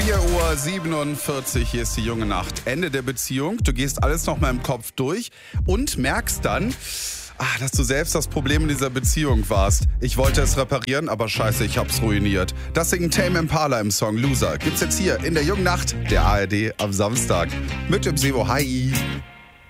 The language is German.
4:47 Uhr, hier ist die junge Nacht. Ende der Beziehung, du gehst alles noch mal im Kopf durch und merkst dann, dass du selbst das Problem in dieser Beziehung warst. Ich wollte es reparieren, aber scheiße, ich hab's ruiniert. Das singt Tame Impala im Song Loser. Gibt's jetzt hier in der jungen Nacht der ARD am Samstag. Mit dem Sebo. Hi.